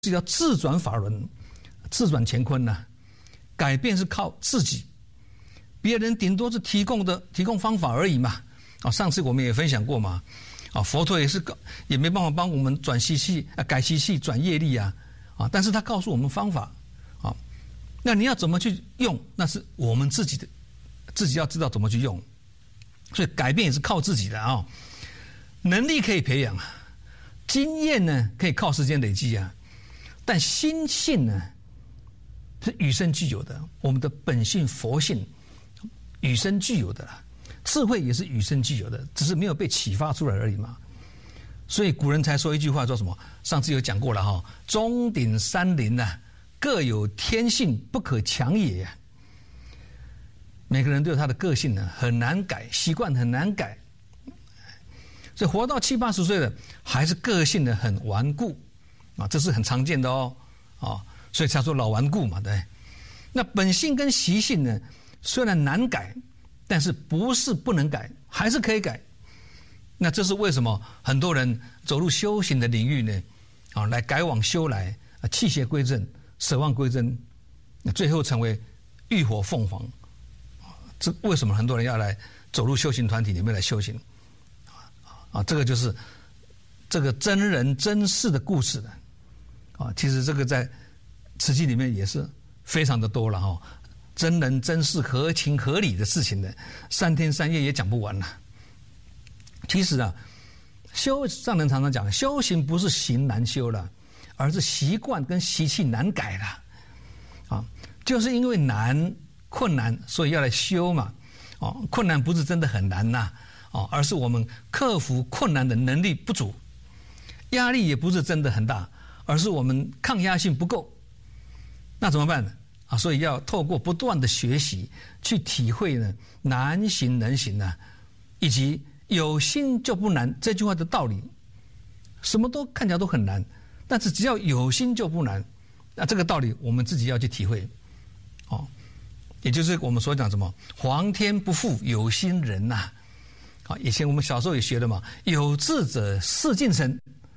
叫自转法轮，自转乾坤呐、改变是靠自己，别人顶多是提供方法而已嘛。上次我们也分享过嘛。佛陀也没办法帮我们转习气改习气转业力啊，但是他告诉我们方法啊。那你要怎么去用，那是我们自己要知道怎么去用。所以改变也是靠自己的啊。能力可以培养，经验呢可以靠时间累积啊。但心性呢是与生俱有的，我们的本性佛性与生俱有的啦，智慧也是与生俱有的，只是没有被启发出来而已嘛。所以古人才说一句话，说什么？上次有讲过了哈，钟鼎山林呐，各有天性，不可强也。每个人都有他的个性呢，很难改，习惯很难改，所以活到70、80岁了，还是个性呢很顽固啊，这是很常见的哦，所以才说老顽固嘛，对。那本性跟习性呢，虽然难改，但是不是不能改，还是可以改。那这是为什么很多人走入修行的领域呢？来改往修来，弃邪归正，舍妄归真，最后成为浴火凤凰。这为什么很多人要来走入修行团体里面来修行？这个就是这个真人真事的故事的。其实这个在慈济里面也是非常的多了哈。真人真事合情合理的事情的，3天3夜也讲不完了。其实上人常常讲，修行不是行难修了，而是习惯跟习气难改了。就是因为困难，所以要来修嘛。困难不是真的很难呐，而是我们克服困难的能力不足。压力也不是真的很大，而是我们抗压性不够。那怎么办呢？所以要透过不断的学习，去体会呢难行能行啊，以及有心就不难这句话的道理。什么都看起来都很难，但是只要有心就不难。那这个道理我们自己要去体会。也就是我们所讲什么皇天不负有心人呐。以前我们小时候也学的嘛，有志者事竟成。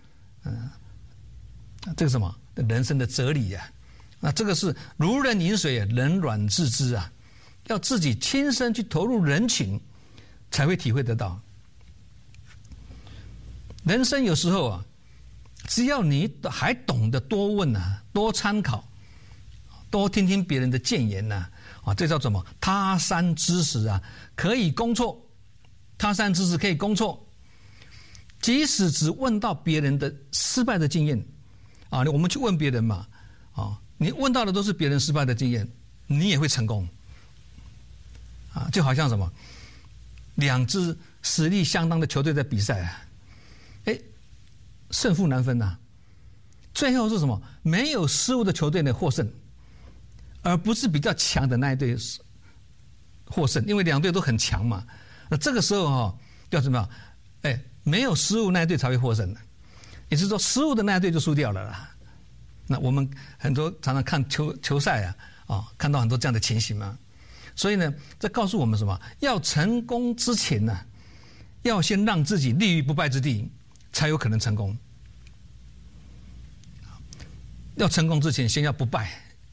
这个什么人生的哲理呀。那这个是如人饮水，冷暖自知啊，要自己亲身去投入人情，才会体会得到。人生有时候只要你还懂得多问多参考，多听听别人的谏言这叫什么？他山之石可以攻错，他山之石可以攻错。即使只问到别人的失败的经验我们去问别人嘛你问到的都是别人失败的经验，你也会成功就好像什么2支实力相当的球队在比赛胜负难分最后是什么？没有失误的球队呢获胜，而不是比较强的那一队获胜，因为2队都很强嘛。那这个时候要怎么样？没有失误那一队才会获胜的，也就是说失误的那一队就输掉了啦。那我们很多常常看球赛看到很多这样的情形嘛。所以呢，这告诉我们什么？要成功之前呢，要先让自己立于不败之地，才有可能成功。要成功之前，先要不败，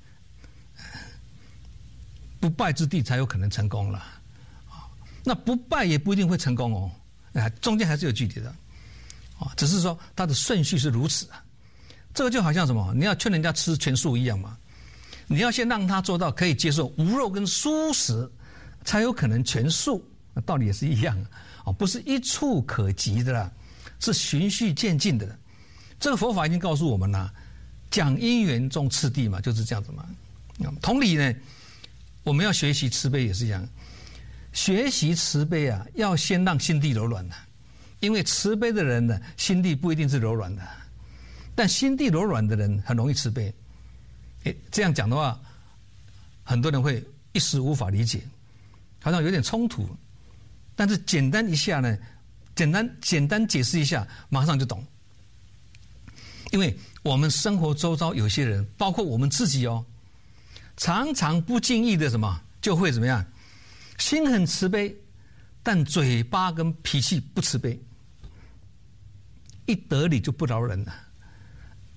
不败之地才有可能成功了。那不败也不一定会成功中间还是有距离的只是说它的顺序是如此这个就好像什么？你要劝人家吃全素一样嘛，你要先让他做到可以接受无肉跟蔬食，才有可能全素。那道理也是一样不是一触可及的啦，是循序渐进的。这个佛法已经告诉我们了，讲因缘重次第嘛，就是这样子嘛。同理呢，我们要学习慈悲也是一样，学习慈悲要先让心地柔软因为慈悲的人呢，心地不一定是柔软的。但心地柔软的人很容易慈悲，这样讲的话，很多人会一时无法理解，好像有点冲突。但是简单一下呢，简单解释一下，马上就懂。因为我们生活周遭有些人，包括我们自己常常不经意的什么就会怎么样，心很慈悲，但嘴巴跟脾气不慈悲，一得理就不饶人了。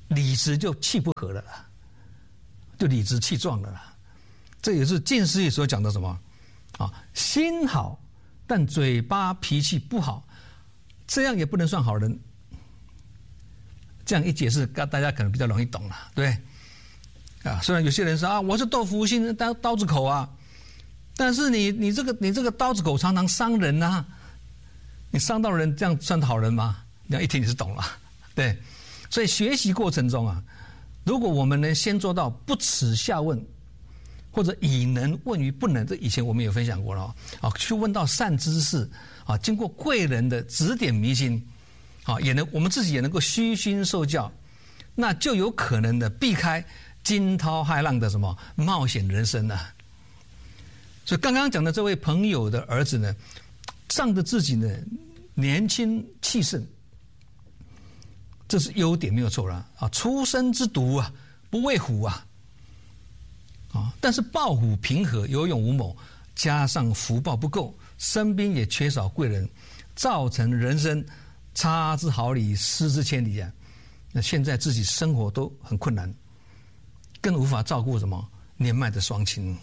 理直就气不和了啦，就理直气壮了啦。这也是近思义所讲的什么啊？心好，但嘴巴脾气不好，这样也不能算好人。这样一解释，大家可能比较容易懂了，对。虽然有些人说啊，我是豆腐心刀子口啊，但是你这个刀子口常常伤人啊，你伤到人，这样算好人吗？这样一听你是懂了，对。所以学习过程中啊，如果我们能先做到不耻下问，或者以能问于不能，这以前我们有分享过了啊，去问到善知识啊，经过贵人的指点迷津啊，我们自己也能够虚心受教，那就有可能的避开惊涛骇浪的什么冒险人生呢？所以刚刚讲的这位朋友的儿子呢，仗着自己呢年轻气盛，这是优点没有错了啊，初生之犊啊，不畏虎啊，但是抱虎平和，有勇无谋，加上福报不够，身边也缺少贵人，造成人生差之毫厘，失之千里啊。那现在自己生活都很困难，更无法照顾什么年迈的双亲，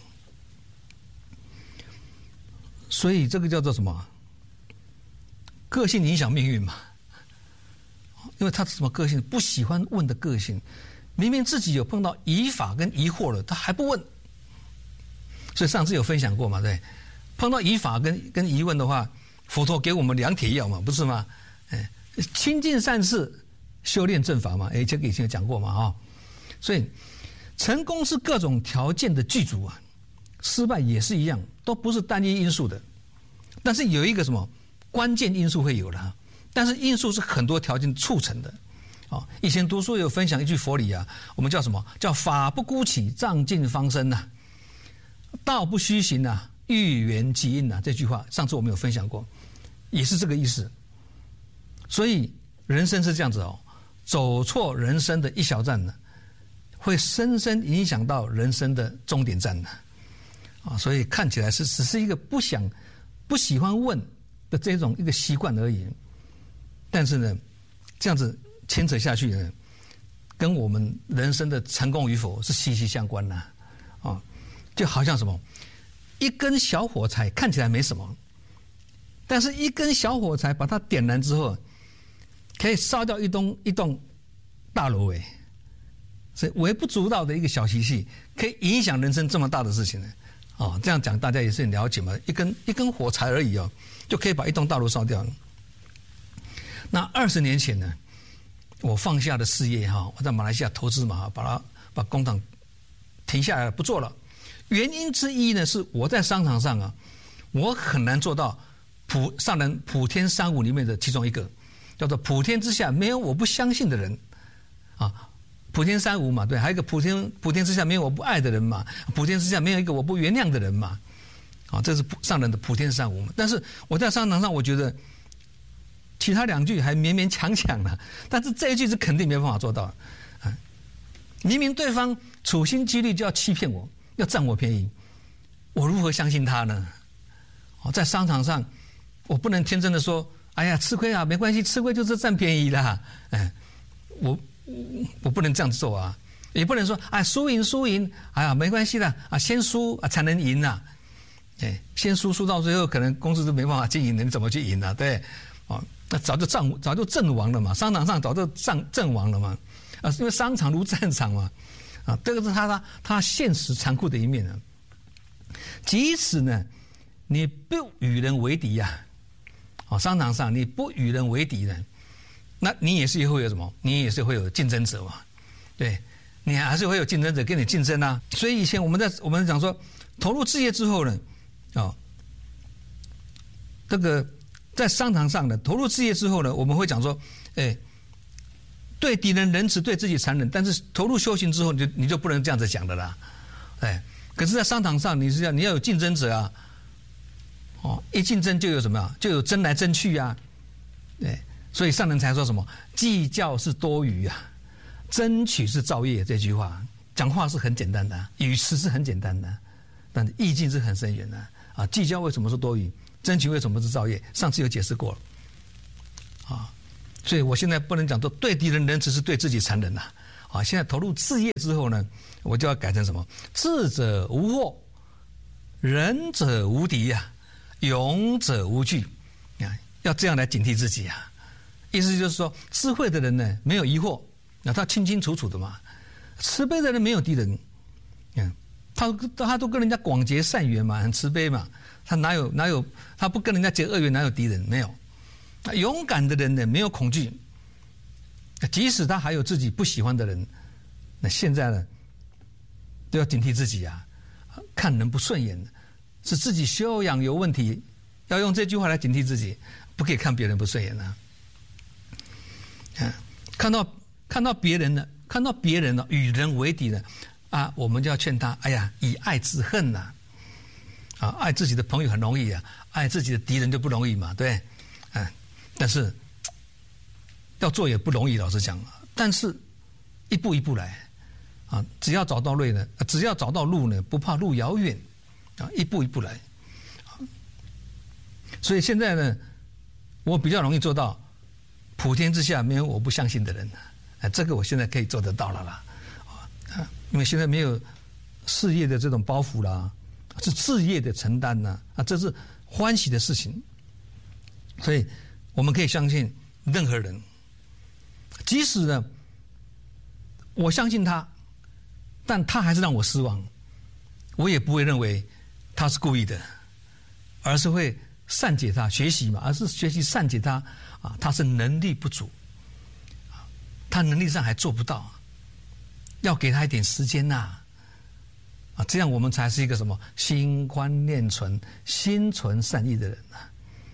所以这个叫做什么？个性影响命运嘛。因为他是什么个性？不喜欢问的个性，明明自己有碰到疑法跟疑惑了，他还不问。所以上次有分享过嘛，对，碰到疑法跟疑问的话，佛陀给我们2帖药嘛，不是吗？亲近善事，修炼正法嘛，这个以前有讲过嘛，啊，所以成功是各种条件的具足啊，失败也是一样，都不是单一因素的，但是有一个什么关键因素会有的。但是因素是很多条件促成的，以前读书有分享一句佛理啊，我们叫什么？叫法不孤起，藏尽方生呐，道不虚行呐，遇缘即应呐。这句话上次我们有分享过，也是这个意思。所以人生是这样子走错人生的一小站呢，会深深影响到人生的终点站呢。所以看起来只是一个不喜欢问的这种一个习惯而已。但是呢，这样子牵扯下去呢，跟我们人生的成功与否是息息相关的就好像什么，一根小火柴看起来没什么，但是一根小火柴把它点燃之后，可以烧掉一栋大楼所以微不足道的一个小习气，可以影响人生这么大的事情呢。这样讲大家也是很了解嘛，一根火柴而已就可以把一栋大楼烧掉。那20年前呢，我放下了事业我在马来西亚投资嘛，把工厂停下来了，不做了。原因之一呢，是我在商场上我很难做到上人普天三无里面的其中一个，叫做普天之下没有我不相信的人普天三无嘛，对，还有一个普天之下没有我不爱的人嘛，普天之下没有一个我不原谅的人嘛，这是上人的普天三无嘛。但是我在商场上，我觉得其他2句还勉勉强强了，但是这一句是肯定没办法做到明明对方处心积虑就要欺骗我，要占我便宜，我如何相信他呢？在商场上，我不能天真的说，哎呀，吃亏没关系，吃亏就是占便宜啦。我不能这样做也不能说输赢，哎呀没关系的先输才能赢先输到最后，可能公司都没办法经营，你怎么去赢对。那早就阵亡了嘛，商场上早就阵亡了嘛，因为商场如战场嘛，这个是他现实残酷的一面即使呢，你不与人为敌商场上你不与人为敌呢，那你也是会有什么？你也是会有竞争者嘛，对，你还是会有竞争者跟你竞争所以以前我们讲说，投入事业之后呢，这个。在商场上的投入事业之后呢，我们会讲说，对敌人仁慈，对自己残忍，但是投入修行之后，你就不能这样子讲的啦，可是，在商场上你要有竞争者一竞争就有什么就有争来争去所以上人才说什么计较是多余争取是造业。这句话讲话是很简单的，语词是很简单的，但意境是很深远的计较为什么是多余？争取为什么是造业？上次有解释过了所以我现在不能讲说对敌人仁慈是对自己残忍啊，现在投入志业之后呢，我就要改成什么？智者无惑，仁者无敌呀，勇者无惧啊，要这样来警惕自己啊。意思就是说，智慧的人呢没有疑惑，那他清清楚楚的嘛；慈悲的人没有敌人，他都跟人家广结善缘嘛，很慈悲嘛，他哪有他不跟人家结恶缘，哪有敌人？没有。勇敢的人呢没有恐惧，即使他还有自己不喜欢的人，那现在呢都要警惕自己啊，看人不顺眼，是自己修养有问题，要用这句话来警惕自己，不可以看别人不顺眼啊。看到别人呢，与人为敌呢，啊，我们就要劝他，哎呀，以爱之恨呐，啊，爱自己的朋友很容易啊，爱自己的敌人就不容易嘛，对，但是要做也不容易，老实讲，但是一步一步来，啊，只要找到路呢，不怕路遥远，啊，一步一步来，所以现在呢，我比较容易做到。普天之下没有我不相信的人，这个我现在可以做得到了啦，因为现在没有事业的这种包袱啦，是志业的承担呐，这是欢喜的事情，所以我们可以相信任何人，即使呢我相信他，但他还是让我失望，我也不会认为他是故意的，而是会善解他，学习嘛，而是学习善解他。啊，他是能力不足，他能力上还做不到，要给他一点时间呐，啊，这样我们才是一个什么心宽念存、心存善意的人呐。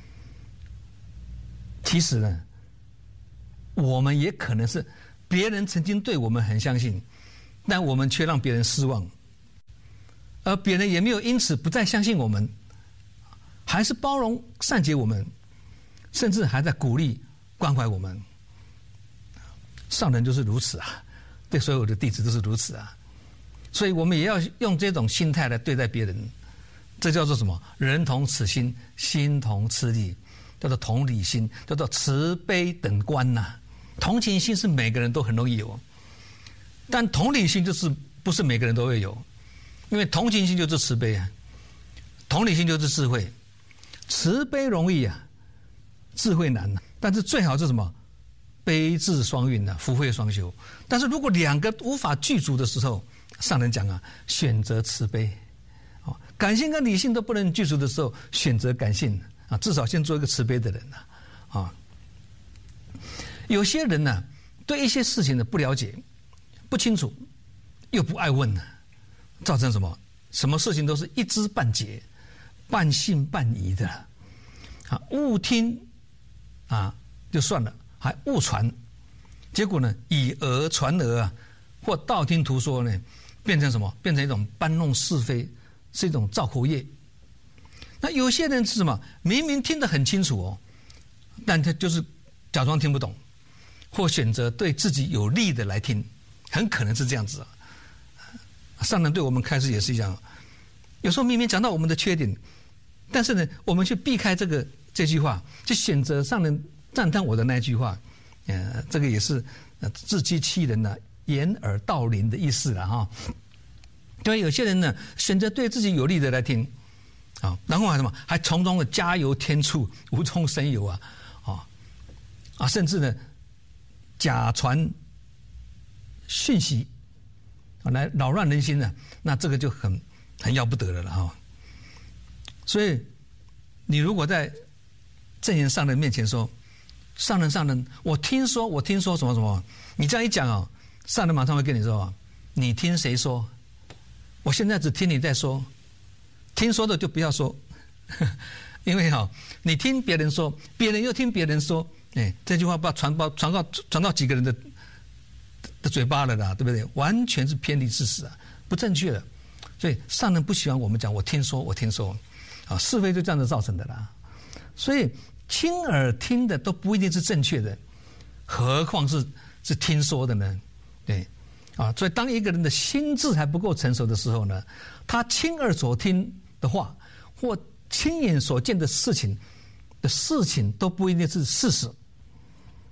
其实呢，我们也可能是别人曾经对我们很相信，但我们却让别人失望，而别人也没有因此不再相信我们，还是包容善解我们。甚至还在鼓励关怀我们，上人就是如此啊，对所有的弟子都是如此啊，所以我们也要用这种心态来对待别人，这叫做什么？人同此心，心同此理，叫做同理心，叫做慈悲等观呐。同情心是每个人都很容易有，但同理心就是不是每个人都会有，因为同情心就是慈悲啊，同理心就是智慧，慈悲容易啊。智慧难啊，但是最好是什么？悲智双运啊，福慧双修。但是如果两个无法具足的时候，上人讲啊，选择慈悲，感性跟理性都不能具足的时候，选择感性啊，至少先做一个慈悲的人啊。有些人呢，对一些事情的不了解、不清楚，又不爱问，造成什么？什么事情都是一知半解、半信半疑的啊，误听。啊，就算了，还误传，结果呢，以讹传讹啊，或道听途说呢，变成什么？变成一种搬弄是非，是一种造口业。那有些人是什么？明明听得很清楚哦，但他就是假装听不懂，或选择对自己有利的来听，很可能是这样子啊。上人对我们开示也是一样，有时候明明讲到我们的缺点，但是呢，我们却避开这句话，就选择上人赞叹我的那句话，这个也是自欺欺人呐，掩耳盗铃的意思了哈。因为有些人呢，选择对自己有利的来听，啊，然后还什么，还从中的加油添醋，无中生有啊，甚至呢，假传讯息，来扰乱人心呢，那这个就很要不得了哈。所以，你如果在正言上人面前说，上人，我听说什么什么，你这样一讲啊，上人马上会跟你说，你听谁说？我现在只听你在说，听说的就不要说，因为你听别人说，别人又听别人说，这句话不知道传到几个人的嘴巴了啦，对不对？完全是偏离事实啊，不正确的。所以上人不喜欢我们讲我听说，啊，是非就这样子造成的啦。所以亲耳听的都不一定是正确的，何况是听说的呢？对，啊，所以当一个人的心智还不够成熟的时候呢，他亲耳所听的话或亲眼所见的事情都不一定是事实，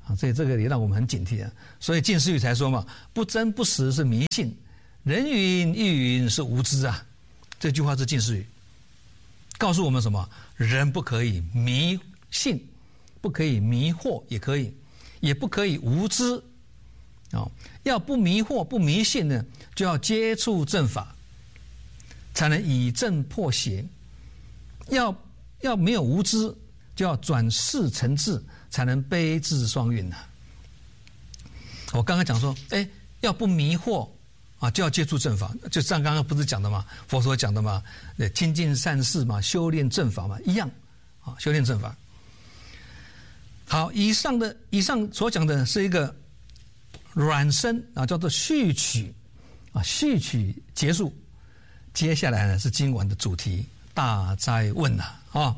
所以这个也让我们很警惕啊。所以近似语才说嘛，不真不实是迷信，人云亦云是无知啊。这句话是近似语，告诉我们什么？人不可以迷信，不可以迷惑，也不可以无知。要不迷惑不迷信呢，就要接触正法，才能以正破邪。要没有无知，就要转世成智，才能悲智双运啊。我刚刚讲说，要不迷惑啊，就要接触正法，就像刚刚不是讲的吗？佛所讲的嘛，亲近善事嘛，修炼正法嘛，一样啊，修炼正法。好，以上所讲的是一个软身啊，叫做序曲啊，序曲结束。接下来呢是今晚的主题大哉问啊。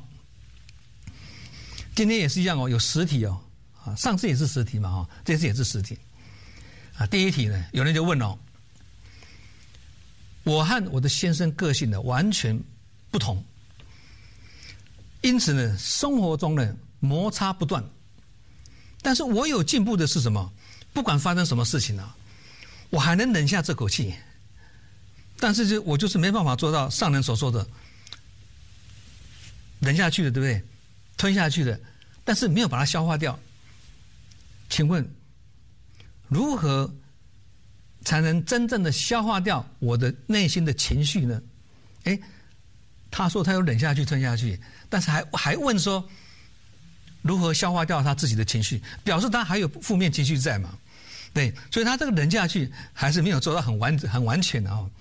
今天也是一样有10题啊，上次也是10题嘛这次也是10题啊。第一题呢，有人就问我和我的先生个性呢完全不同，因此呢生活中呢摩擦不断，但是我有进步的是什么？不管发生什么事情我还能忍下这口气，但是我就是没办法做到上人所说的忍下去的，对不对？吞下去的，但是没有把它消化掉。请问如何才能真正的消化掉我的内心的情绪呢？他说他有忍下去吞下去，但是还问说如何消化掉他自己的情绪，表示他还有负面情绪在嘛？对，所以他这个忍下去还是没有做到很完全的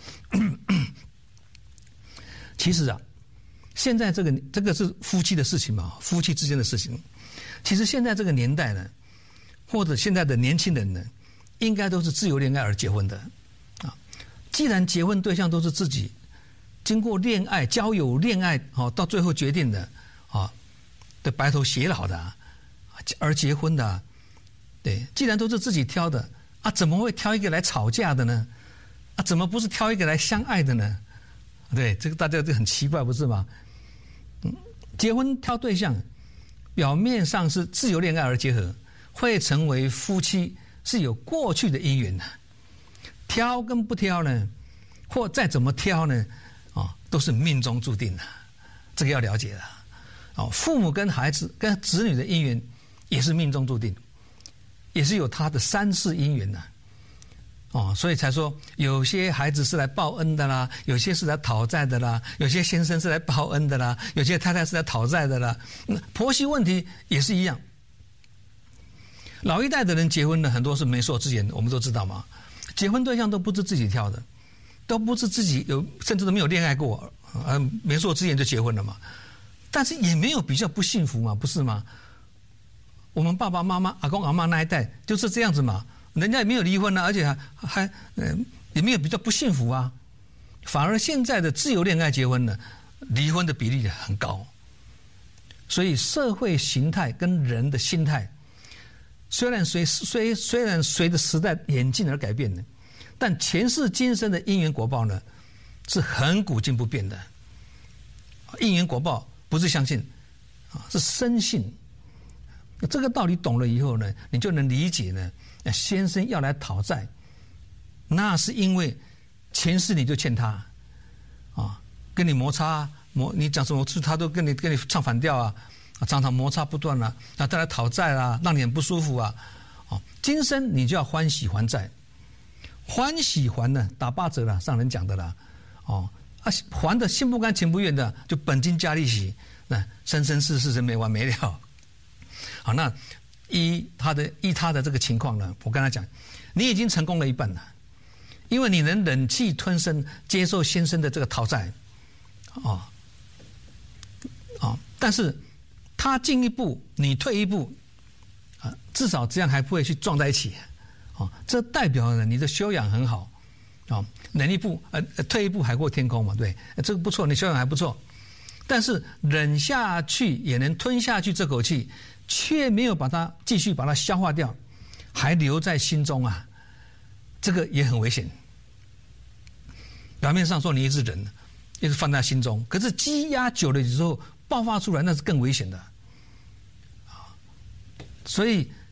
其实现在这个是夫妻的事情嘛，夫妻之间的事情。其实现在这个年代呢，或者现在的年轻人呢，应该都是自由恋爱而结婚的啊。既然结婚对象都是自己经过恋爱、交友、恋爱到最后决定的的白头偕老的而结婚的对，既然都是自己挑的怎么会挑一个来吵架的呢？怎么不是挑一个来相爱的呢？对，这个大家就很奇怪，不是吗？结婚挑对象，表面上是自由恋爱而结合，会成为夫妻是有过去的因缘的。挑跟不挑呢，或再怎么挑呢，都是命中注定的，这个要了解的。父母跟孩子跟子女的因缘也是命中注定，也是有他的3世因缘的。所以才说有些孩子是来报恩的啦，有些是来讨债的啦，有些先生是来报恩的啦，有些太太是来讨债的啦。婆媳问题也是一样。老一代的人结婚呢，很多是媒妁之言，我们都知道嘛。结婚对象都不是自己挑的，都不是自己甚至都没有恋爱过，媒妁之言就结婚了嘛。但是也没有比较不幸福嘛，不是吗？我们爸爸妈妈、阿公阿嬷那一代就是这样子嘛。人家也没有离婚而且还也没有比较不幸福啊。反而现在的自由恋爱结婚呢，离婚的比例很高。所以社会形态跟人的心态，虽然随着时代演进而改变的，但前世今生的因缘果报呢，是亘古今不变的。因缘果报不是相信是深信。这个道理懂了以后呢，你就能理解呢，先生要来讨债，那是因为前世你就欠他跟你摩擦你讲什么他都跟你唱反调常常摩擦不断再来讨债让你很不舒服今生你就要欢喜还债，欢喜还呢打8折了，上人讲的啦还的心不甘情不愿的，就本金加利息，那生生世世是没完没了。好，那依他的这个情况呢，我跟他讲，你已经成功了一半了，因为你能忍气吞声接受先生的这个讨债但是他进一步你退一步至少这样还不会去撞在一起这代表呢你的修养很好忍一步退一步海阔天空嘛，对，这个不错，你修养还不错。但是忍下去也能吞下去这口气，却没有继续把它消化掉，还留在心中这个也很危险。表面上说你一直忍，一直放在心中，可是积压久了之后爆发出来，那是更危险的所以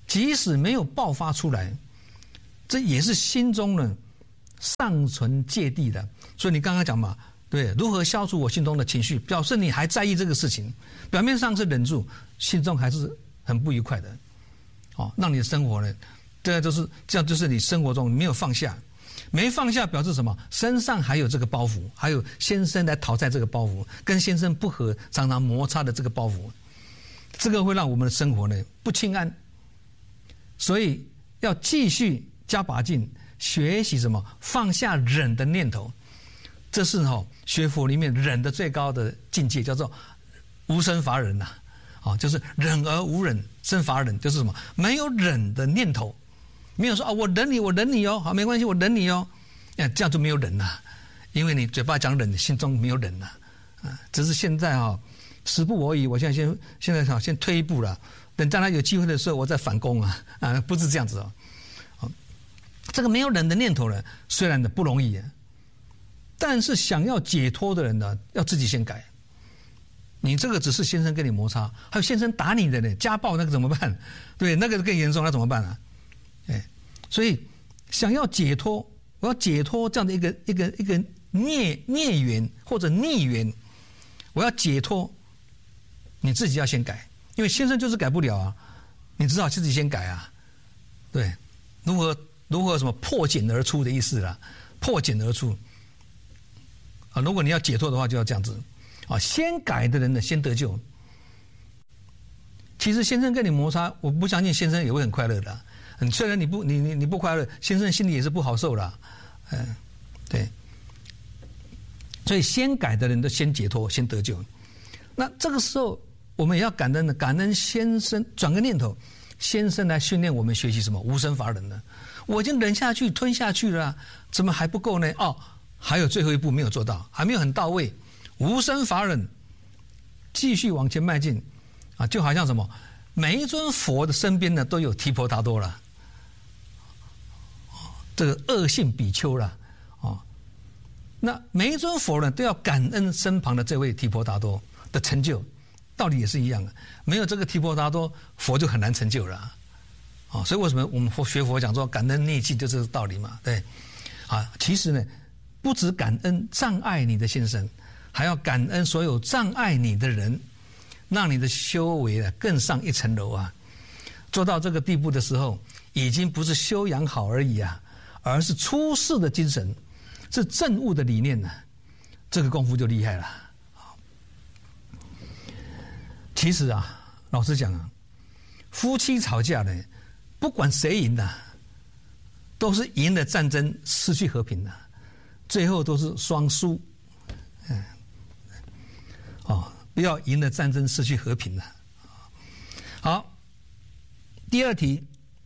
即使没有爆发出来，这也是心中呢尚存芥蒂的。所以你刚刚讲嘛，对，如何消除我心中的情绪，表示你还在意这个事情，表面上是忍住，心中还是很不愉快的，让你的生活呢，这样就是你生活中没有放下，没放下表示什么？身上还有这个包袱，还有先生来讨债这个包袱，跟先生不和，常常摩擦的这个包袱，这个会让我们的生活呢不清安。所以要继续加把劲，学习什么？放下忍的念头。这是学佛里面忍的最高的境界，叫做无生法忍呐。就是忍而无忍，生法忍，就是什么？没有忍的念头，没有说我忍你哦，好，没关系，我忍你哦，这样就没有忍呐。因为你嘴巴讲忍，心中没有忍呐。只是现在时不我已，我现在先退一步了，等将来有机会的时候，我再反攻啊，不是这样子哦。这个没有忍的念头呢，虽然不容易，但是想要解脱的人呢，要自己先改。你这个只是先生跟你摩擦，还有先生打你的呢，家暴那个怎么办？对，那个更严重，那怎么办啊？所以想要解脱，我要解脱这样的一个孽缘或者逆缘，我要解脱，你自己要先改，因为先生就是改不了啊，你只好自己先改啊。对，如何什么破茧而出的意思啦，破茧而出啊！如果你要解脱的话，就要这样子啊，先改的人呢，先得救。其实先生跟你摩擦，我不相信先生也会很快乐的。虽然你不快乐，先生心里也是不好受的。对。所以先改的人都先解脱，先得救。那这个时候我们也要感恩先生，转个念头，先生来训练我们学习什么无生法忍呢？我已经忍下去吞下去了，怎么还不够呢？还有最后一步没有做到，还没有很到位。无生法忍，继续往前迈进啊，就好像什么，每一尊佛的身边呢都有提婆达多了，这个恶性比丘了那每一尊佛呢都要感恩身旁的这位提婆达多的成就，道理也是一样的。没有这个提婆达多，佛就很难成就了所以为什么我们学佛讲说感恩逆境，就这个道理嘛？对其实呢，不只感恩障碍你的先生，还要感恩所有障碍你的人，让你的修为更上一层楼啊！做到这个地步的时候，已经不是修养好而已而是出世的精神，是证悟的理念这个功夫就厉害了。其实老实讲夫妻吵架呢，不管谁赢都是赢了战争，失去和平最后都是双输。不要赢了战争，失去和平好，第二题，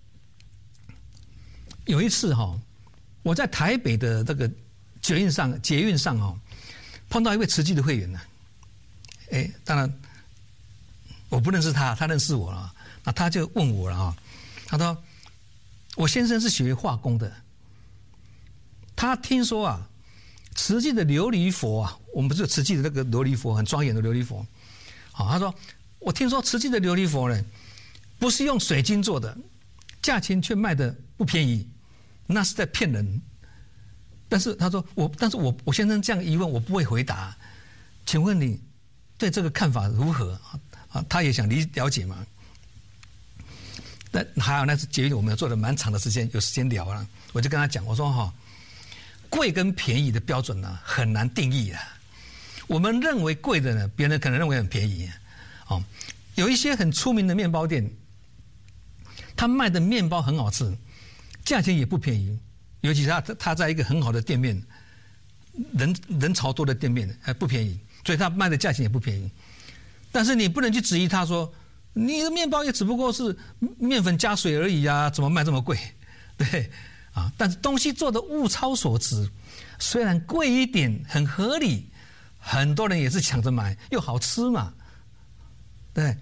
有一次我在台北的这个捷运上碰到一位慈济的会员当然我不认识他，他认识我了。那他就问我了他说我先生是学化工的，他听说慈济的琉璃佛我们不是慈济的那个琉璃佛，很庄严的琉璃佛他说我听说慈济的琉璃佛呢，不是用水晶做的，价钱却卖得不便宜，那是在骗人。但是他说我先生这样疑问，我不会回答，请问你对这个看法如何他也想了解嘛。但还好那次捷运我们做了蛮长的时间，有时间聊了，我就跟他讲，我说贵跟便宜的标准很难定义我们认为贵的呢，别人可能认为很便宜有一些很出名的面包店，他卖的面包很好吃，价钱也不便宜，尤其是他在一个很好的店面，人潮多的店面不便宜，所以他卖的价钱也不便宜。但是你不能去质疑他说，你的面包也只不过是面粉加水而已怎么卖这么贵？对但是东西做的物超所值，虽然贵一点很合理，很多人也是抢着买，又好吃嘛。对，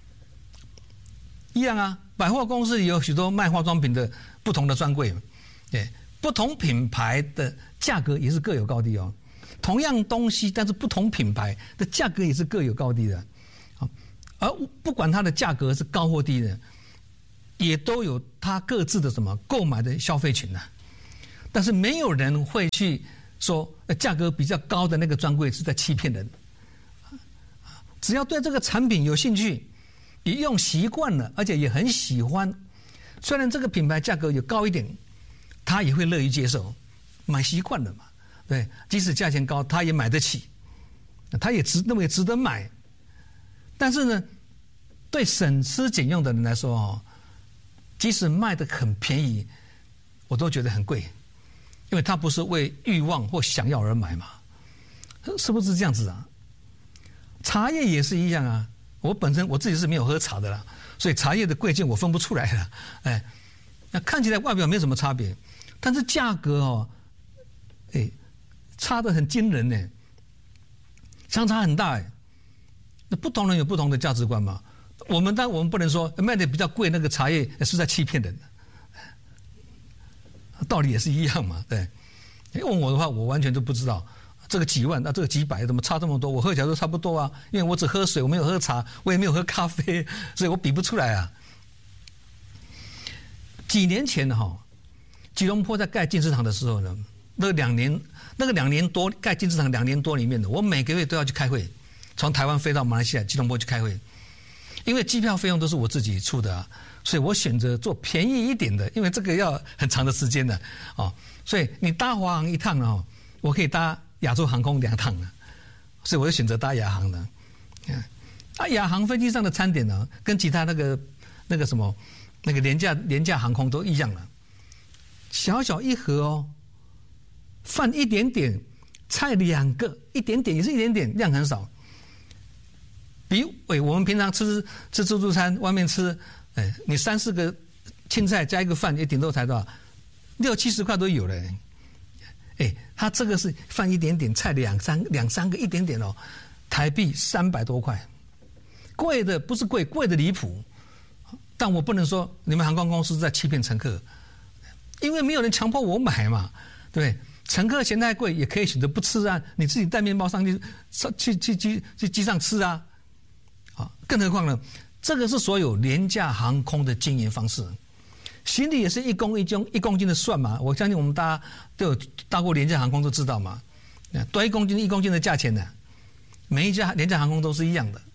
一样百货公司有许多卖化妆品的不同的专柜，对，不同品牌的价格也是各有高低同样东西，但是不同品牌的价格也是各有高低的而不管它的价格是高或低的， 也都有他各自的什么购买的消费群但是没有人会去说价格比较高的那个专柜是在欺骗人。只要对这个产品有兴趣，也用习惯了，而且也很喜欢，虽然这个品牌价格有高一点，他也会乐于接受，买习惯了嘛。对，即使价钱高，他也买得起，他也认为值得买。但是呢，对省吃俭用的人来说即使卖得很便宜，我都觉得很贵，因为他不是为欲望或想要而买嘛，是不是这样子啊？茶叶也是一样啊，我自己是没有喝茶的啦，所以茶叶的贵贱我分不出来了，那看起来外表没什么差别，但是价格差得很惊人呢，相差很大那不同人有不同的价值观嘛，我们不能说卖的比较贵那个茶叶是在欺骗人的，道理也是一样嘛，对。问我的话，我完全都不知道。这个几万，这个几百，怎么差这么多？我喝起来都差不多啊，因为我只喝水，我没有喝茶，我也没有喝咖啡，所以我比不出来啊。几年前吉隆坡在盖金石堂的时候呢，那个2年多盖金石堂2年多里面的，我每个月都要去开会，从台湾飞到马来西亚吉隆坡去开会，因为机票费用都是我自己出的所以我选择坐便宜一点的，因为这个要很长的时间的所以你搭华航一趟我可以搭亚洲航空2趟所以我就选择搭亚航的。亚航飞机上的餐点跟其他那个什么那个廉价航空都一样了，小小一盒饭一点点，菜2个，一点点也是一点点，量很少。比我们平常吃自助餐外面吃，你3-4个青菜加一个饭也顶多才多少，60-70块都有了。他这个是饭一点点，菜两三个一点点台币300多块，贵的不是贵的离谱。但我不能说你们航空公司在欺骗乘客，因为没有人强迫我买嘛，对不对？乘客嫌太贵也可以选择不吃啊，你自己带面包上去机上吃啊，更何况呢，这个是所有廉价航空的经营方式。行李也是1公斤的算嘛，我相信我们大家都有搭过廉价航空都知道嘛，多1公斤的价钱呢，每一家廉价航空都是一样的。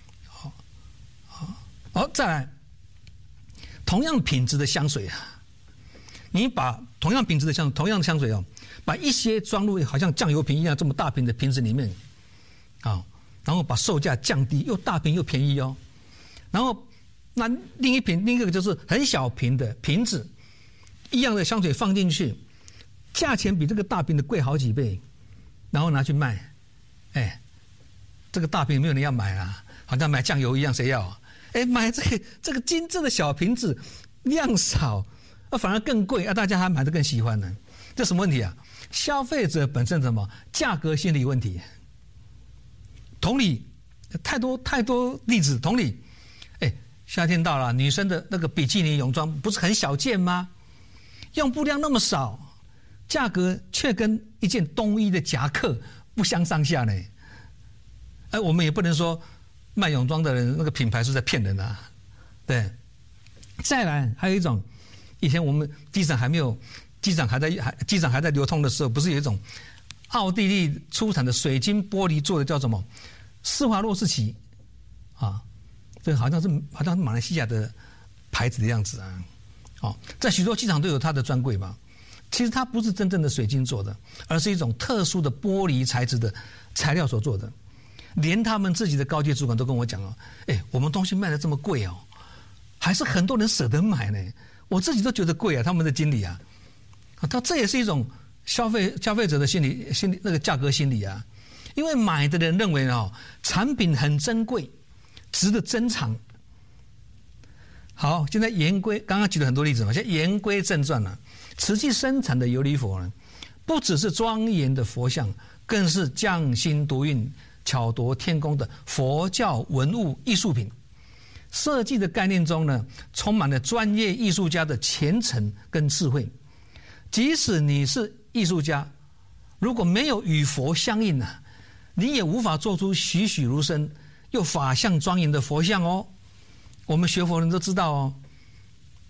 好，再来，同样品质的香水你把同样的香水把一些装入好像酱油瓶一样这么大瓶的瓶子里面然后把售价降低，又大瓶又便宜然后那另一个就是很小瓶的瓶子，一样的香水放进去，价钱比这个大瓶的贵好几倍，然后拿去卖，这个大瓶没有人要买啊，好像买酱油一样，谁要买这个精致的小瓶子，量少反而更贵大家还买得更喜欢呢，这什么问题啊？消费者本身什么价格心理问题。同理，太多例子，同理。夏天到了，女生的那个比基尼泳装不是很小件吗？用布量那么少，价格却跟一件冬衣的夹克不相上下呢。我们也不能说卖泳装的人那个品牌是在骗人对。再来，还有一种，以前我们机场还在流通的时候，不是有一种奥地利出产的水晶玻璃做的叫什么施华洛世奇这好像是马来西亚的牌子的样子在许多机场都有它的专柜嘛。其实它不是真正的水晶做的，而是一种特殊的玻璃材质的材料所做的。连他们自己的高阶主管都跟我讲我们东西卖得这么贵还是很多人舍得买呢。我自己都觉得贵他们的经理这也是一种消费者的心理那个价格心理因为买的人认为产品很珍贵，值得珍藏。好，现在刚刚举了很多例子嘛，现在言归正传了。瓷器生产的琉璃佛呢，不只是庄严的佛像，更是匠心独运、巧夺天工的佛教文物艺术品。设计的概念中呢，充满了专业艺术家的虔诚跟智慧。即使你是艺术家，如果没有与佛相应你也无法做出栩栩如生又法相庄严的佛像我们学佛人都知道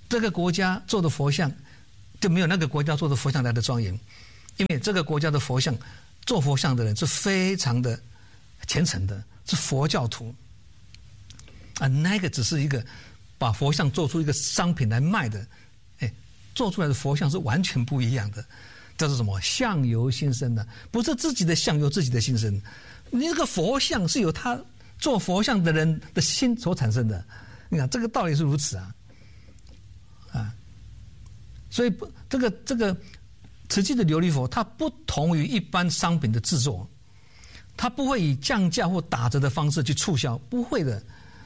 这个国家做的佛像就没有那个国家做的佛像来的庄严，因为这个国家的佛像做佛像的人是非常的虔诚的，是佛教徒啊，那个只是一个把佛像做出一个商品来卖的，做出来的佛像是完全不一样的。这是什么？相由心生的，不是自己的相由自己的心生。你这个佛像是由他做佛像的人的心所产生的，你看这个道理是如此啊。所以这个慈济的琉璃佛，它不同于一般商品的制作，它不会以降价或打折的方式去促销，不会的，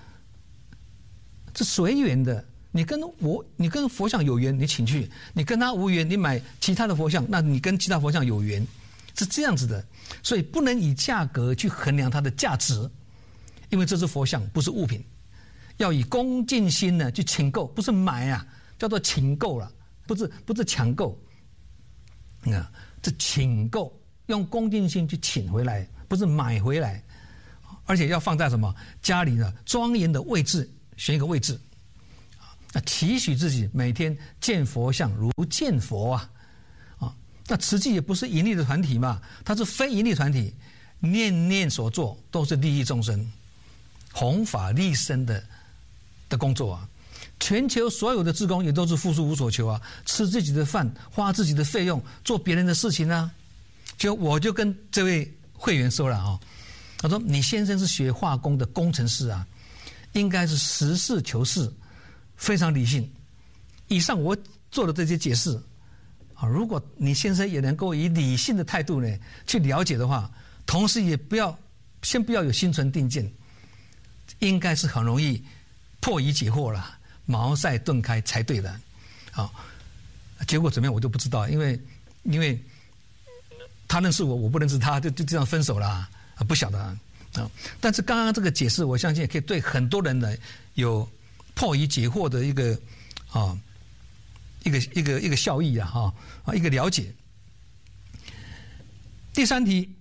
是随缘的。你跟佛像有缘，你请去；你跟他无缘，你买其他的佛像，那你跟其他佛像有缘，是这样子的。所以不能以价格去衡量它的价值，因为这是佛像，不是物品。要以恭敬心呢去请购，不是买啊，叫做请购了。不是抢购，这请购，用恭敬心去请回来，不是买回来，而且要放在什么家里呢？庄严的位置，选一个位置，期许自己每天见佛像如见佛啊！那慈济也不是盈利的团体嘛，它是非盈利团体，念念所做都是利益众生、弘法利生的工作啊。全球所有的志工也都是付出无所求啊，吃自己的饭，花自己的费用，做别人的事情啊。我就跟这位会员说了啊，他说你先生是学化工的工程师啊，应该是实事求是，非常理性。以上我做的这些解释啊，如果你先生也能够以理性的态度呢去了解的话，同时也先不要有心存定见，应该是很容易破疑解惑了。茅塞顿开才对的，结果怎么样我就不知道，因为他认识我，我不认识他，就这样分手了不晓得啊。但是刚刚这个解释，我相信也可以对很多人呢有破疑解惑的一个效益啊一个了解。第三题，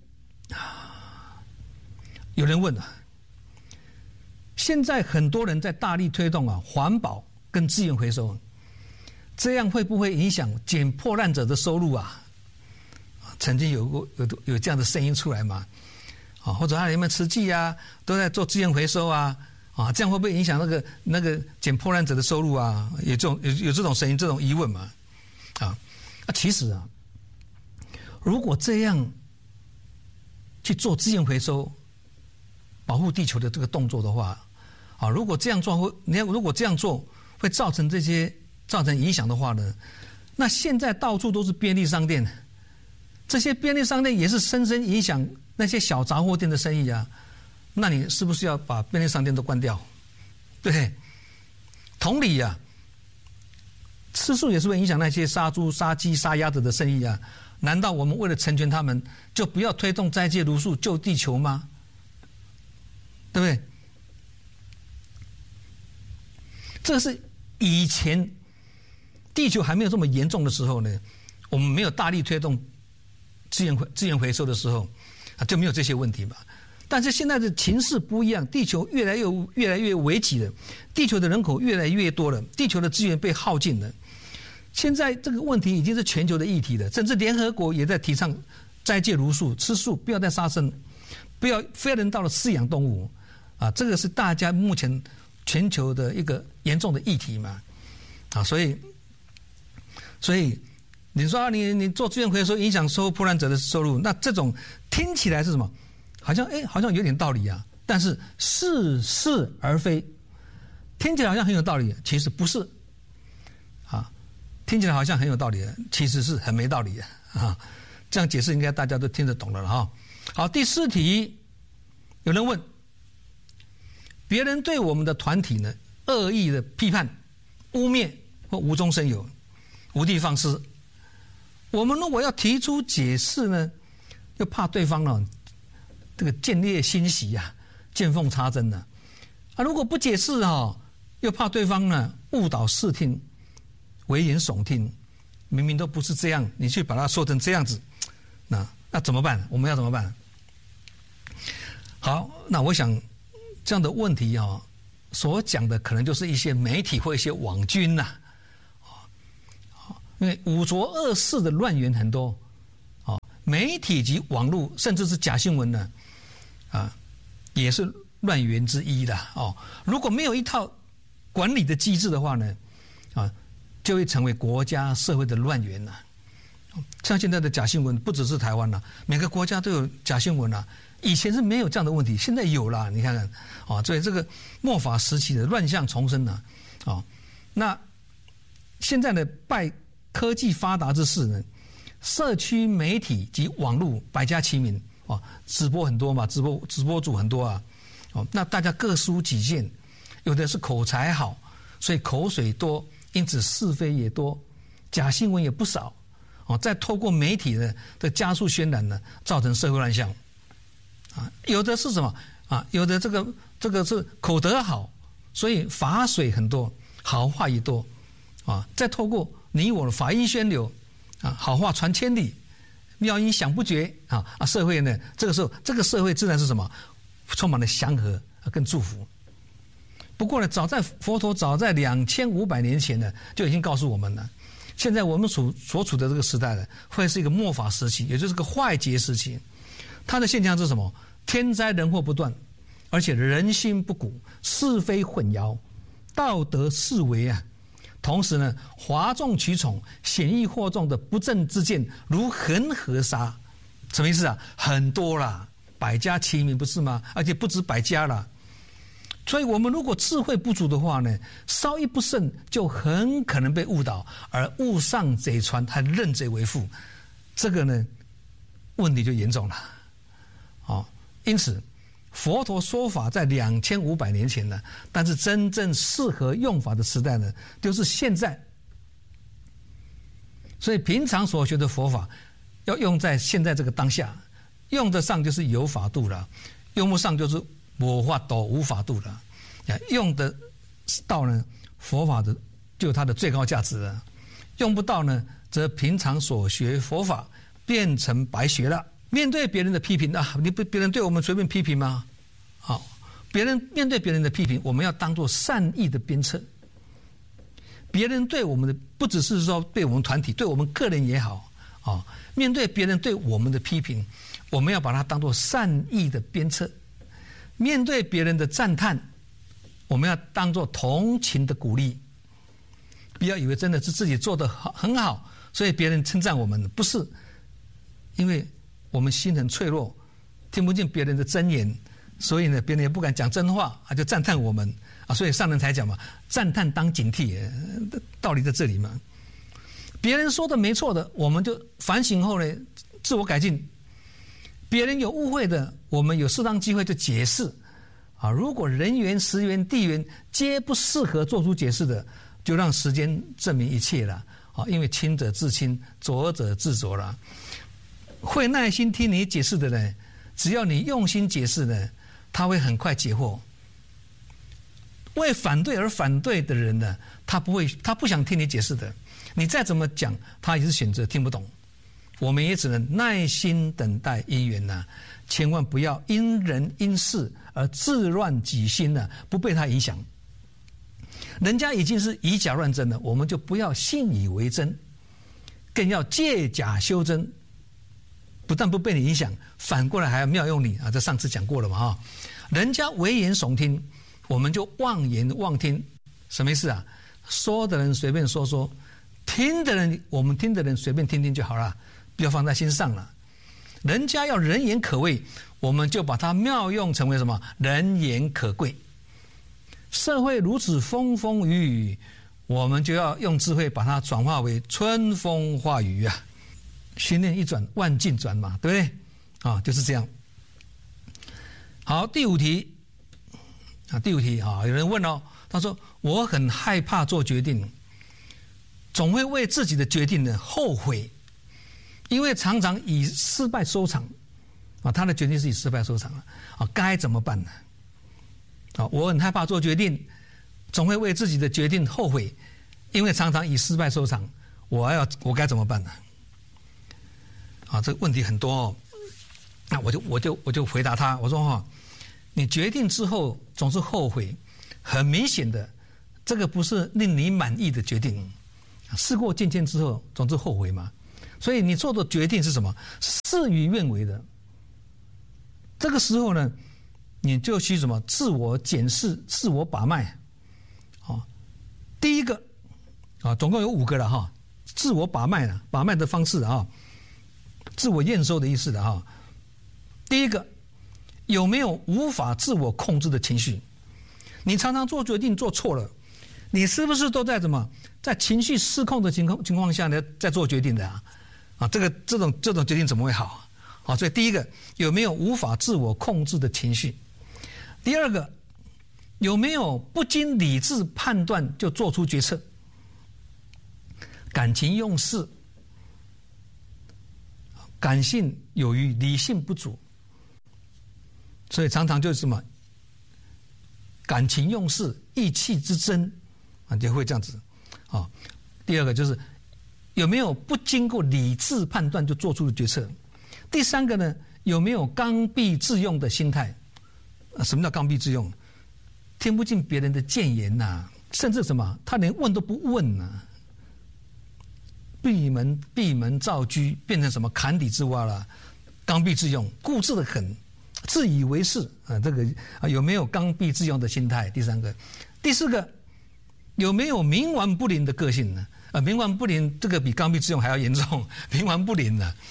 有人问现在很多人在大力推动环保跟资源回收，这样会不会影响捡破烂者的收入啊？曾经有这样的声音出来嘛？或者你们慈济啊都在做资源回收啊，这样会不会影响那个捡破烂者的收入啊？有这种声音，这种疑问嘛？其实如果这样去做资源回收，保护地球的这个动作的话，如果这样做会造成影响的话呢，那现在到处都是便利商店，这些便利商店也是深深影响那些小杂货店的生意啊。那你是不是要把便利商店都关掉？对，同理吃素也是会影响那些杀猪、杀鸡、杀鸭子的生意啊。难道我们为了成全他们，就不要推动斋戒茹素救地球吗？对不对？这是以前地球还没有这么严重的时候呢，我们没有大力推动资源回收的时候就没有这些问题嘛。但是现在的情势不一样，地球越来越危急了，地球的人口越来越多了，地球的资源被耗尽了。现在这个问题已经是全球的议题了，甚至联合国也在提倡斋戒茹素，吃素，不要再杀生，不要非人道的饲养动物这个是大家目前全球的一个严重的议题嘛所以你说你做资源回收影响收破烂者的收入，那这种听起来是什么？好像有点道理啊，但是似是而非，听起来好像很有道理，其实不是听起来好像很有道理，其实是很没道理的这样解释应该大家都听得懂了好，第四题，有人问，别人对我们的团体呢恶意的批判、污蔑或无中生有、无的放矢，我们如果要提出解释呢，又怕对方这个见猎心喜见缝插针如果不解释又怕对方呢误导视听、危言耸听，明明都不是这样，你去把它说成这样子，那怎么办？我们要怎么办？好，那我想这样的问题所讲的可能就是一些媒体或一些网军因为五浊恶世的乱源很多，媒体及网络甚至是假新闻呢，也是乱源之一的哦。如果没有一套管理的机制的话呢，就会成为国家社会的乱源了。像现在的假新闻，不只是台湾了，每个国家都有假新闻了。以前是没有这样的问题，现在有了。你看看，所以这个末法时期的乱象丛生了，那现在的拜科技发达之势呢，社区媒体及网络百家齐鸣，直播很多嘛，直播主很多啊，那大家各抒己见，有的是口才好，所以口水多，因此是非也多，假新闻也不少，再透过媒体的加速渲染呢，造成社会乱象。有的是什么有的这个是口德好，所以法水很多，好话也多再透过你我的法音宣流好话传千里，妙音响不绝社会呢，这个时候这个社会自然是什么，充满了祥和跟祝福。不过呢，佛陀早在2500年前呢，就已经告诉我们了，现在我们所处的这个时代呢，会是一个末法时期，也就是个坏劫时期。它的现象是什么？天灾人祸不断，而且人心不古，是非混淆，道德式微同时呢，哗众取宠、显易惑众的不正之见如恒河沙。什么意思啊？很多啦，百家齐鸣不是吗？而且不止百家啦。所以我们如果智慧不足的话呢，稍一不慎就很可能被误导，而误上贼船，还认贼为父，这个呢问题就严重了。因此佛陀说法在2500年前呢，但是真正适合用法的时代呢，就是现在。所以平常所学的佛法要用在现在这个当下，用得上就是有法度了，用不上就是无法度无法度了。用得到呢，佛法的就有它的最高价值了；用不到呢，则平常所学佛法变成白学了。面对别人的批评别人对我们随便批评吗？面对别人的批评，我们要当作善意的鞭策。别人对我们的，不只是说对我们团体，对我们个人也好面对别人对我们的批评，我们要把它当作善意的鞭策。面对别人的赞叹，我们要当作同情的鼓励。不要以为真的是自己做得很好，所以别人称赞我们，不是，因为我们心很脆弱，听不进别人的真言，所以呢，别人也不敢讲真话就赞叹我们所以上人才讲嘛，赞叹当警惕，道理在这里嘛。别人说的没错的，我们就反省后呢，自我改进；别人有误会的，我们有适当机会就解释如果人缘、时缘、地缘皆不适合做出解释的，就让时间证明一切了因为清者自清，浊者自浊了。会耐心听你解释的人，只要你用心解释呢，他会很快解惑。为反对而反对的人呢，他不想听你解释的，你再怎么讲，他也是选择听不懂。我们也只能耐心等待因缘千万不要因人因事而自乱己心不被他影响。人家已经是以假乱真了，我们就不要信以为真，更要借假修真。不但不被你影响，反过来还要妙用你这上次讲过了嘛人家危言耸听，我们就妄言妄听。什么意思说的人随便说说，我们听的人随便听听就好了，不要放在心上了。人家要人言可畏，我们就把它妙用成为什么？人言可贵。社会如此风风雨雨，我们就要用智慧把它转化为春风化雨心念一转，万境转嘛，对不对？就是这样。好，第五题有人问他说我很害怕做决定，总会为自己的决定呢后悔，因为常常以失败收场他的决定是以失败收场该怎么办呢？我很害怕做决定，总会为自己的决定后悔，因为常常以失败收场，我该怎么办呢？这个问题很多那我就回答他，我说你决定之后总是后悔，很明显的，这个不是令你满意的决定事过境迁之后，总是后悔嘛。所以你做的决定是什么？事与愿违的。这个时候呢，你就去什么？自我检视、自我把脉。第一个总共有5个了哈。自我把脉了，把脉的方式啊，自我验收的意思的哈。第一个，有没有无法自我控制的情绪？你常常做决定做错了，你是不是都在在情绪失控的情况下呢，在做决定的啊？这种决定怎么会好？好，所以第一个，有没有无法自我控制的情绪？第二个，有没有不经理智判断就做出决策？感情用事，感性有余，理性不足，所以常常就是感情用事，意气之争就会这样子第二个就是有没有不经过理智判断就做出的决策？第三个呢，有没有刚愎自用的心态？什么叫刚愎自用？听不进别人的谏言甚至他连问都不问闭门造车，变成坎底之蛙了，刚愎自用，固执的很，自以为是这个有没有刚愎自用的心态？第三个，第四个，有没有冥顽不灵的个性呢？冥顽不灵这个比刚愎自用还要严重，冥顽不灵的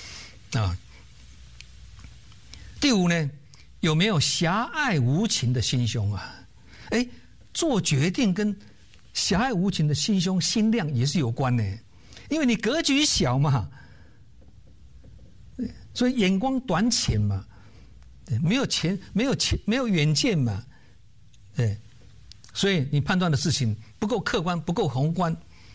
第五呢，有没有狭隘无情的心胸做决定跟狭隘无情的心胸、心量也是有关的。因为你格局小嘛，所以眼光短浅嘛，没有远见嘛，所以你判断的事情不够客观，不够宏观，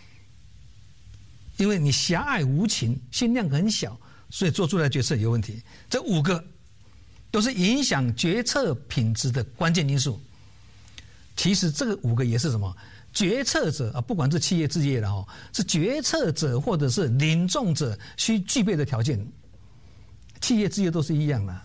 因为你狭隘无情，心量很小，所以做出来的决策有问题。这5个都是影响决策品质的关键因素。其实这个5个也是什么？决策者不管是企业置业的是决策者或者是领众者需具备的条件。企业置业都是一样的。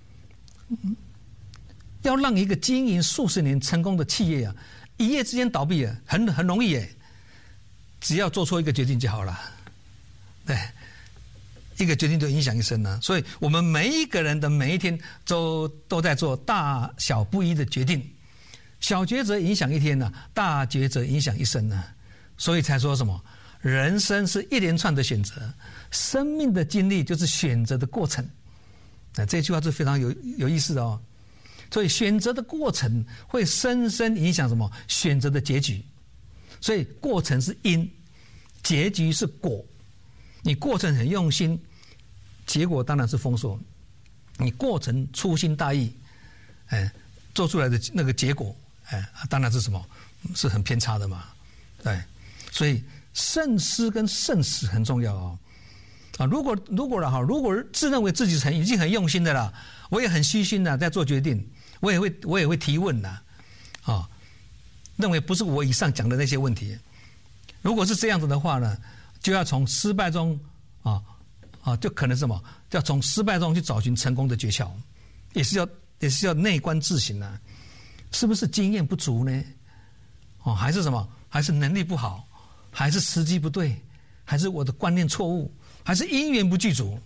要让一个经营数十年成功的企业一夜之间倒闭很容易只要做错一个决定就好了。对，一个决定就影响一生了。所以我们每一个人的每一天都在做大小不一的决定。小抉择影响一天大抉择影响一生所以才说什么人生是一连串的选择，生命的经历就是选择的过程。这句话是非常有意思的所以选择的过程会深深影响什么？选择的结局。所以过程是因，结局是果。你过程很用心，结果当然是丰硕。你过程粗心大意做出来的那个结果当然是什么？是很偏差的嘛。对，所以慎思跟慎始很重要如果自认为自己已经很用心的了，我也很虚心的在做决定，我也会提问的认为不是我以上讲的那些问题。如果是这样子的话呢，就要从失败中就可能什么？要从失败中去找寻成功的诀窍，也是要内观自省是不是经验不足呢？还是什么？还是能力不好？还是时机不对？还是我的观念错误？还是因缘不具足？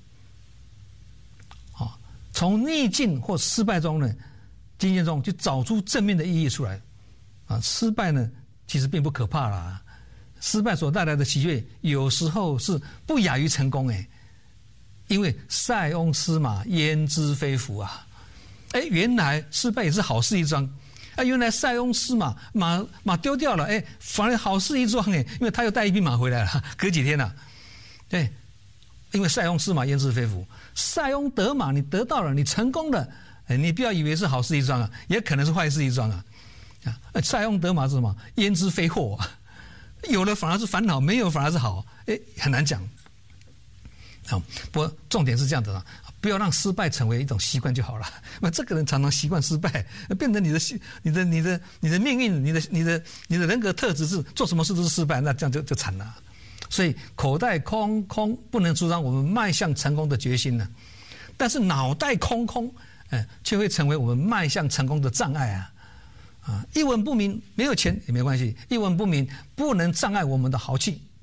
从逆境或失败中呢，经验中去找出正面的意义出来。失败呢，其实并不可怕啦。失败所带来的喜悦，有时候是不亚于成功因为塞翁失马，焉知非福原来失败也是好事一桩。原来塞翁失马，马丢掉了，反而好事一桩因为他又带一匹马回来了，隔几天了。对，因为塞翁失马，焉知非福。塞翁得马，你得到了，你成功了，你不要以为是好事一桩也可能是坏事一桩塞翁得马是什么？焉知非祸有了反而是烦恼，没有反而是好，很难讲。不过重点是这样的不要让失败成为一种习惯就好了。那这个人常常习惯失败，变成你的命运，你的人格特质是做什么事都是失败，那这样就惨了。所以口袋空空不能阻挡我们迈向成功的决心呢，但是脑袋空空，却会成为我们迈向成功的障碍一文不名，没有钱也没关系，一文不名不能障碍我们的豪气。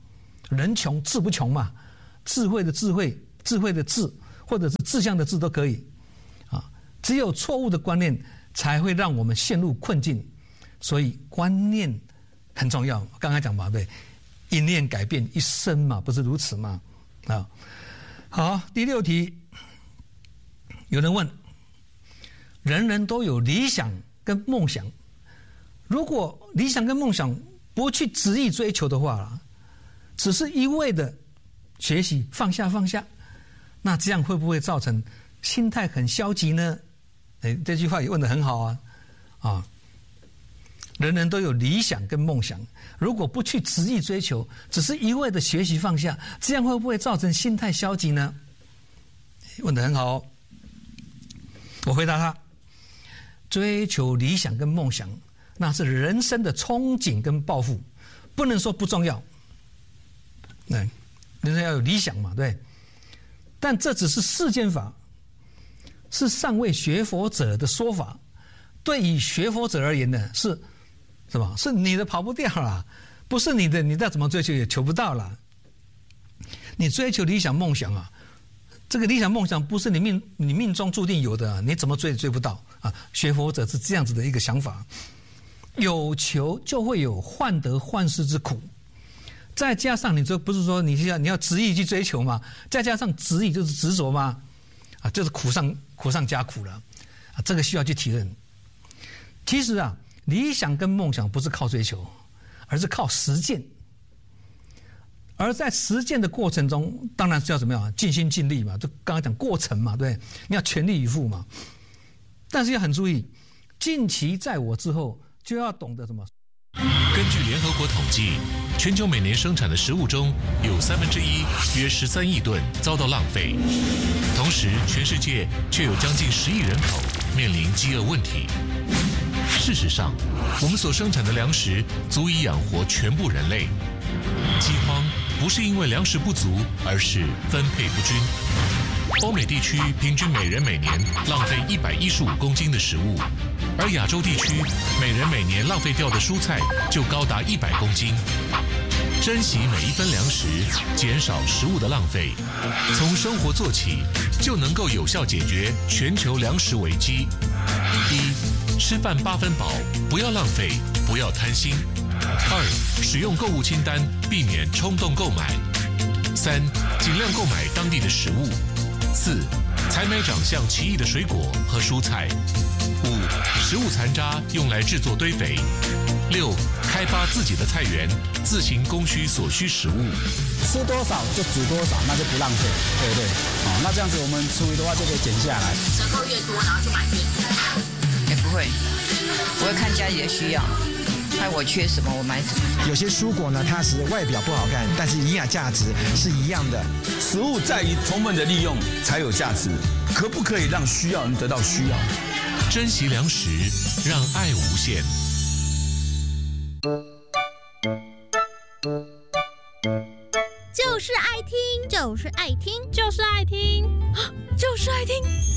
人穷志不穷嘛，智慧的智慧，智慧的智，或者是志向的志都可以啊。只有错误的观念才会让我们陷入困境，所以观念很重要。刚才讲嘛，对，一念改变一生嘛，不是如此吗？啊，好，第6题，有人问：人人都有理想跟梦想，如果理想跟梦想不去执意追求的话，只是一味的学习放下，那这样会不会造成心态很消极呢？这句话也问得很好啊！人人都有理想跟梦想，如果不去执意追求，只是一味的学习放下，这样会不会造成心态消极呢？问得很好哦。我回答他：追求理想跟梦想，那是人生的憧憬跟抱负，不能说不重要。人生要有理想嘛，对。但这只是世间法，是尚未学佛者的说法。对于学佛者而言呢，是什么？是你的跑不掉啦，不是你的，你再怎么追求也求不到啦。你追求理想梦想啊，这个理想梦想不是你命中注定有的，你怎么追也追不到啊！学佛者是这样子的一个想法，有求就会有患得患失之苦。再加上你这不是说你要执意去追求吗？再加上执意就是执着吗？啊，就是苦上加苦了啊！这个需要去体认。其实啊，理想跟梦想不是靠追求，而是靠实践。而在实践的过程中，当然是要怎么样？尽心尽力嘛，就刚刚讲过程嘛，对，你要全力以赴嘛。但是要很注意，近期在我之后，就要懂得什么？ 根据联合国统计，全球每年生产的食物中有1/3，约13亿吨遭到浪费。同时，全世界却有将近10亿人口面临饥饿问题。事实上，我们所生产的粮食足以养活全部人类。饥荒不是因为粮食不足，而是分配不均。欧美地区平均每人每年浪费115公斤的食物，而亚洲地区每人每年浪费掉的蔬菜就高达100公斤。珍惜每一分粮食，减少食物的浪费，从生活做起，就能够有效解决全球粮食危机。1. 吃饭8分饱，不要浪费，不要贪心。2. 使用购物清单，避免冲动购买。3. 尽量购买当地的食物。4. 采买长相奇异的水果和蔬菜。5. 食物残渣用来制作堆肥。6. 开发自己的菜园，自行供需所需食物。 吃多少就煮多少，那就不浪费，对不对？哦，那这样子我们厨余的话就可以减下来。 折扣越多，然后就买越多。 也不会，我会看家里的需要，看我缺什么我买什么。 有些蔬果呢，它是外表不好看，但是营养价值是一样的。 食物在于充分的利用才有价值，可不可以让需要人得到需要？ 珍惜粮食，让爱无限。 就是爱听，就是爱听，就是爱听，就是爱听。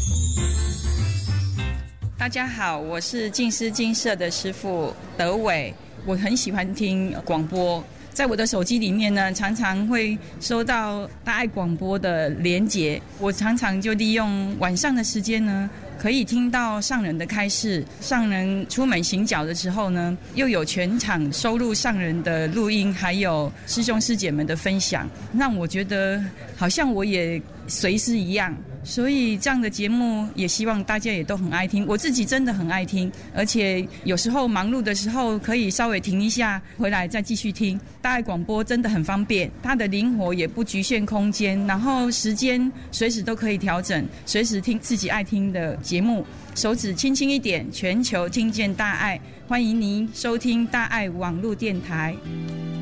大家好，我是静思精舍的师父德伟，我很喜欢听广播，在我的手机里面呢，常常会收到大爱广播的连结，我常常就利用晚上的时间呢，可以听到上人的开示，上人出门行脚的时候呢，又有全场收录上人的录音，还有师兄师姐们的分享，让我觉得好像我也随师一样。所以这样的节目也希望大家也都很爱听，我自己真的很爱听，而且有时候忙碌的时候可以稍微停一下，回来再继续听。大爱广播真的很方便，它的灵活也不局限空间，然后时间随时都可以调整，随时听自己爱听的节目，手指轻轻一点，全球听见大爱。欢迎您收听大爱网络电台。